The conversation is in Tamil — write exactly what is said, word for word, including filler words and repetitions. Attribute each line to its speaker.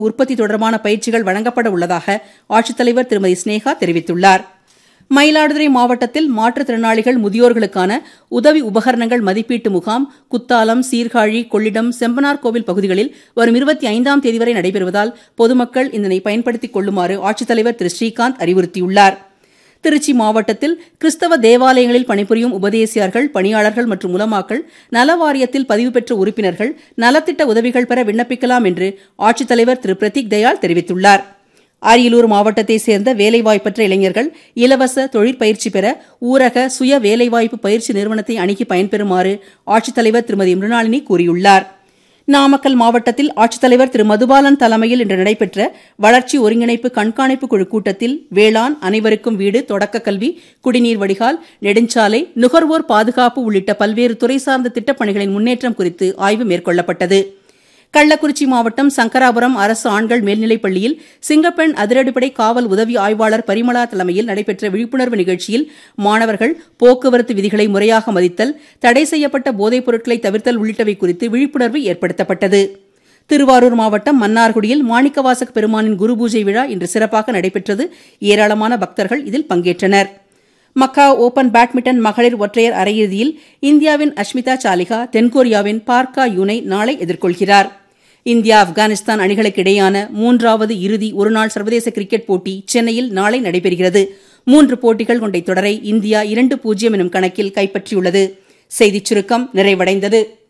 Speaker 1: உற்பத்தி தொடர்பான பயிற்சிகள் வழங்கப்பட உள்ளதாக ஆட்சித்தலைவர் திருமதி ஸ்னேகா தெரிவித்துள்ளார். மயிலாடுதுறை மாவட்டத்தில் மாற்றுத்திறனாளிகள் முதியோர்களுக்கான உதவி உபகரணங்கள் மதிப்பீட்டு முகாம் குத்தாலம், சீர்காழி, கொள்ளிடம், செம்பனார்கோவில் பகுதிகளில் வரும் இருபத்தி ஐந்தாம் தேதி வரை நடைபெறுவதால் பொதுமக்கள் இதனை பயன்படுத்திக் கொள்ளுமாறு ஆட்சித்தலைவர் திரு ஸ்ரீகாந்த் அறிவுறுத்தியுள்ளார். திருச்சி மாவட்டத்தில் கிறிஸ்தவ தேவாலயங்களில் பணிபுரியும் உபதேசியார்கள், பணியாளர்கள் மற்றும் உலமாக்கள் நலவாரியத்தில் பதிவு பெற்ற உறுப்பினர்கள் நலத்திட்ட உதவிகள் பெற விண்ணப்பிக்கலாம் என்று ஆட்சித்தலைவர் திரு பிரதீக் தயாள் தெரிவித்துள்ளார். அரியலூர் மாவட்டத்தைச் சேர்ந்த வேலைவாய்ப்பற்ற இளைஞர்கள் இலவச தொழிற்பயிற்சி பெற ஊரக சுய வேலைவாய்ப்பு பயிற்சி நிறுவனத்தை அணுகி பயன்பெறுமாறு ஆட்சித்தலைவர் திருமதி மிருணாளினி கூறியுள்ளார். நாமக்கல் மாவட்டத்தில் ஆட்சித்தலைவர் திரு மதுபாலன் தலைமையில் இன்று நடைபெற்ற வளர்ச்சி ஒருங்கிணைப்பு கண்காணிப்பு குழு கூட்டத்தில் வேளாண், அனைவருக்கும் வீடு, தொடக்க கல்வி, குடிநீர் வடிகால், நெடுஞ்சாலை, நுகர்வோர் பாதுகாப்பு உள்ளிட்ட பல்வேறு துறை சார்ந்த திட்டப்பணிகளின் முன்னேற்றம் குறித்து ஆய்வு மேற்கொள்ளப்பட்டது. கள்ளக்குறிச்சி மாவட்டம் சங்கராபுரம் அரசு ஆண்கள் மேல்நிலைப் பள்ளியில் சிங்கப்பெண் அதிரடிப்படை காவல் உதவி ஆய்வாளர் பரிமளா தலைமையில் நடைபெற்ற விழிப்புணர்வு நிகழ்ச்சியில் மாணவர்கள் போக்குவரத்து விதிகளை முறையாக மதித்தல், தடை செய்யப்பட்ட போதைப் பொருட்களை தவிர்த்தல் உள்ளிட்டவை குறித்து விழிப்புணர்வு ஏற்படுத்தப்பட்டது. திருவாரூர் மாவட்டம் மன்னார்குடியில் மாணிக்கவாசக பெருமானின் குருபூஜை விழா இன்று சிறப்பாக நடைபெற்றது. ஏராளமான பக்தர்கள் இதில் பங்கேற்றனர். மக்காவ் ஓபன் பேட்மிண்டன் மகளிர் ஒற்றையர் அரையிறுதியில் இந்தியாவின் அஷ்மிதா சாலிகா தென்கொரியாவின் பார்க்கா யூனை நாளை எதிர்கொள்கிறார். இந்தியா ஆப்கானிஸ்தான் அணிகளுக்கு இடையேயான மூன்றாவது இறுதி ஒருநாள் சர்வதேச கிரிக்கெட் போட்டி சென்னையில் நாளை நடைபெறுகிறது. மூன்று போட்டிகள் கொண்ட தொடரை இந்தியா இரண்டு பூஜ்ஜியம் எனும் கணக்கில் கைப்பற்றியுள்ளது. செய்திச் சுருக்கம் நிறைவடைந்தது.